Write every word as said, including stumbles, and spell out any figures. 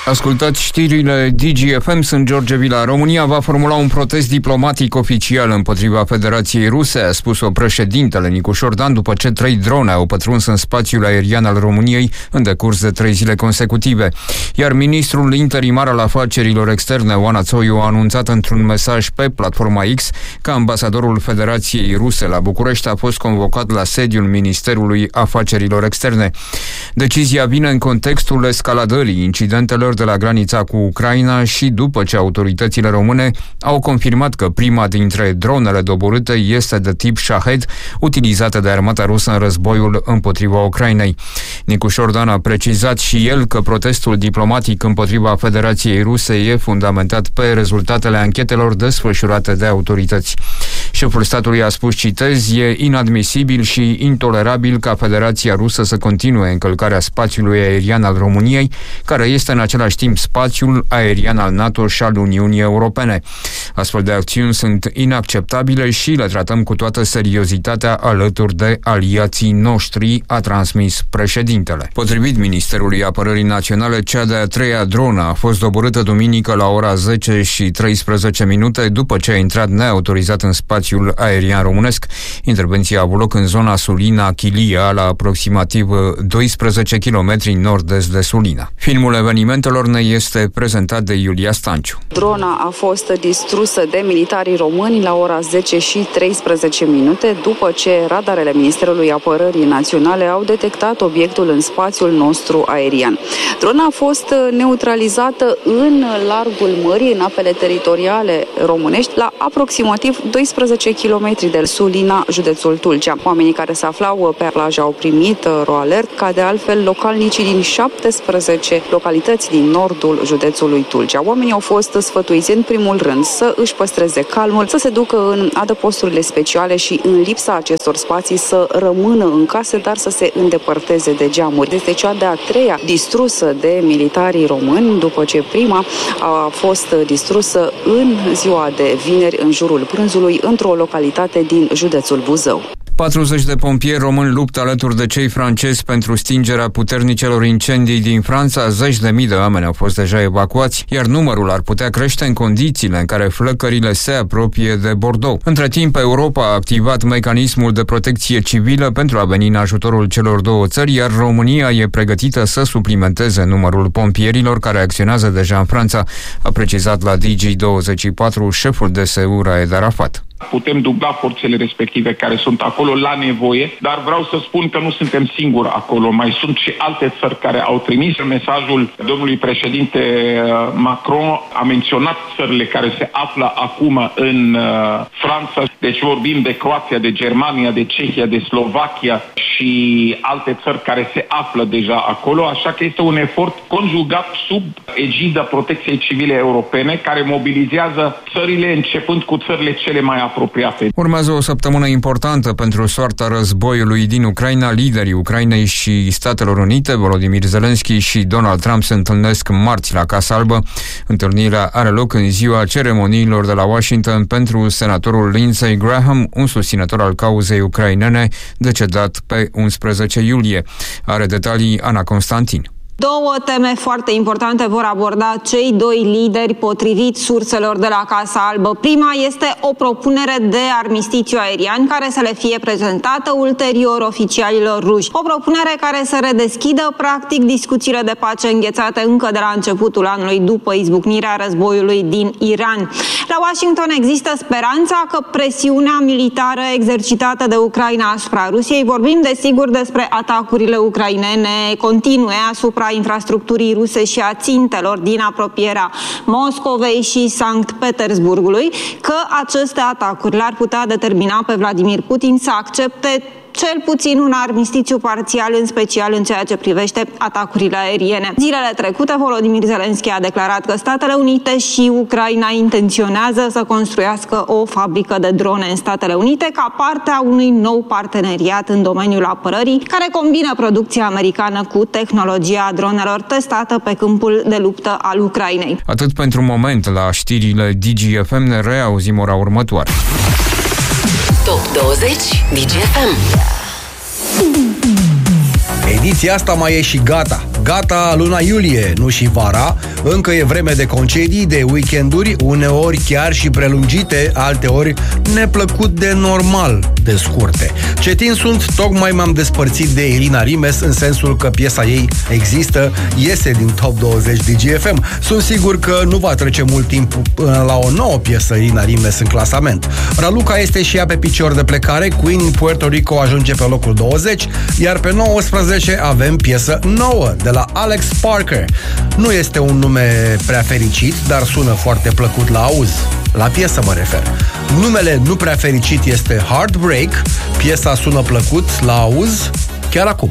Ascultați știrile D G F M, sunt George Vila. România va formula un protest diplomatic oficial împotriva Federației Ruse, a spus-o președintele Nicușor Dan, după ce trei drone au pătruns în spațiul aerian al României în decurs de trei zile consecutive. Iar ministrul interimar al afacerilor externe, Oana Țoiu, a anunțat într-un mesaj pe platforma X că ambasadorul Federației Ruse la București a fost convocat la sediul Ministerului Afacerilor Externe. Decizia vine în contextul escaladării incidentelor de la granița cu Ucraina și după ce autoritățile române au confirmat că prima dintre dronele doborâte este de tip Shahed, utilizată de armata rusă în războiul împotriva Ucrainei. Nicușor Dan a precizat și el că protestul diplomatic împotriva Federației Ruse e fundamentat pe rezultatele anchetelor desfășurate de autorități. Șeful statului a spus, citez, e inadmisibil și intolerabil ca Federația Rusă să continue încălcarea spațiului aerian al României, care este în același timp spațiul aerian al NATO și al Uniunii Europene. Astfel de acțiuni sunt inacceptabile și le tratăm cu toată seriozitatea alături de aliații noștri, a transmis președintele. Potrivit Ministerului Apărării Naționale, cea de-a treia dronă a fost doborâtă duminică la ora zece și treisprezece minute după ce a intrat neautorizat în spațiul aerian românesc. Intervenția a avut loc în zona Sulina-Chilia, la aproximativ doisprezece kilometri nord-est de Sulina. Filmul evenimentelor ne este prezentat de Iulia Stanciu. Drona a fost distrusă de militarii români la ora zece și treisprezece minute, după ce radarele Ministerului Apărării Naționale au detectat obiectul în spațiul nostru aerian. Drona a fost neutralizată în largul mării, în apele teritoriale românești, la aproximativ doisprezece kilometri de Sulina, județul Tulcea. Oamenii care se aflau pe plajă au primit ro-alert, ca de altfel localnicii din șaptesprezece localități din nordul județului Tulcea. Oamenii au fost sfătuiți în primul rând să își păstreze calmul, să se ducă în adăposturile speciale și în lipsa acestor spații să rămână în case, dar să se îndepărteze de geamuri. Este cea de-a treia distrusă de militarii români, după ce prima a fost distrusă în ziua de vineri, în jurul prânzului, într-o localitate din județul Buzău. patruzeci de pompieri români luptă alături de cei francezi pentru stingerea puternicelor incendii din Franța. Zeci de mii de oameni au fost deja evacuați, iar numărul ar putea crește în condițiile în care flăcările se apropie de Bordeaux. Între timp, Europa a activat mecanismul de protecție civilă pentru a veni în ajutorul celor două țări, iar România e pregătită să suplimenteze numărul pompierilor care acționează deja în Franța, a precizat la D G douăzeci și patru șeful D S U Raed Arafat. Putem dubla forțele respective care sunt acolo la nevoie, dar vreau să spun că nu suntem singuri acolo. Mai sunt și alte țări care au trimis mesajul domnului președinte Macron. A menționat țările care se află acum în Franța. Deci vorbim de Croația, de Germania, de Cehia, de Slovacia și alte țări care se află deja acolo. Așa că este un efort conjugat sub egida protecției civile europene care mobilizează țările începând cu țările cele mai apropiate. Urmează o săptămână importantă pentru soarta războiului din Ucraina. Liderii Ucrainei și Statelor Unite, Volodymyr Zelensky și Donald Trump, se întâlnesc marți la Casa Albă. Întâlnirea are loc în ziua ceremoniilor de la Washington pentru senatorul Lindsey Graham, un susținător al cauzei ucrainene, decedat pe unsprezece iulie. Are detalii Ana Constantin. Două teme foarte importante vor aborda cei doi lideri potrivit surselor de la Casa Albă. Prima este o propunere de armistițiu aerian care să le fie prezentată ulterior oficialilor ruși. O propunere care să redeschidă practic discuțiile de pace înghețate încă de la începutul anului după izbucnirea războiului din Iran. La Washington există speranța că presiunea militară exercitată de Ucraina asupra Rusiei, vorbim desigur despre atacurile ucrainene continue asupra infrastructurii ruse și a țintelor din apropierea Moscovei și Sankt Petersburgului, că aceste atacuri l-ar putea determina pe Vladimir Putin să accepte cel puțin un armistițiu parțial, în special în ceea ce privește atacurile aeriene. Zilele trecute, Volodymyr Zelensky a declarat că Statele Unite și Ucraina intenționează să construiască o fabrică de drone în Statele Unite ca parte a unui nou parteneriat în domeniul apărării, care combină producția americană cu tehnologia dronelor testată pe câmpul de luptă al Ucrainei. Atât pentru moment la știrile D G F M, ne reauzim ora următoare. Top douăzeci D G F M. Ediția asta mai e și gata. Gata luna iulie, nu și vara, Încă e vreme de concedii, de weekenduri, uneori chiar și prelungite, alteori neplăcut de normal de scurte. Ce tin sunt, tocmai m-am despărțit de Irina Rimes în sensul că piesa ei există, iese din Top douăzeci D G F M. Sunt sigur că nu va trece mult timp până la o nouă piesă Irina Rimes în clasament. Raluca este și ea pe picior de plecare, Queen in Puerto Rico ajunge pe locul douăzeci, iar pe nouăsprezece avem piesă nouă de la Alex Parker. Nu este un nume prea fericit, dar sună foarte plăcut la auz. La piesă mă refer. Numele nu prea fericit este Heartbreak, piesa sună plăcut la auz chiar acum.